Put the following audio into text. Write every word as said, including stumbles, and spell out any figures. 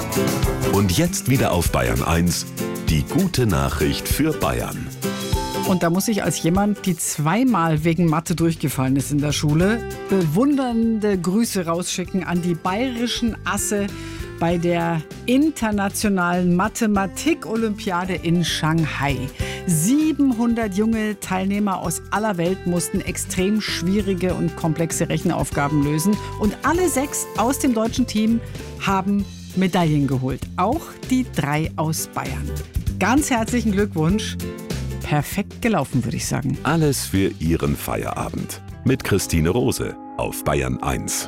Und jetzt wieder auf Bayern eins, die gute Nachricht für Bayern. Und da muss ich als jemand, die zweimal wegen Mathe durchgefallen ist in der Schule, bewundernde Grüße rausschicken an die bayerischen Asse bei der internationalen Mathematik-Olympiade in Shanghai. siebenhundert junge Teilnehmer aus aller Welt mussten extrem schwierige und komplexe Rechenaufgaben lösen. Und alle sechs aus dem deutschen Team haben Medaillen geholt. Auch die drei aus Bayern. Ganz herzlichen Glückwunsch. Perfekt gelaufen, würde ich sagen. Alles für Ihren Feierabend. Mit Christine Rose auf Bayern eins.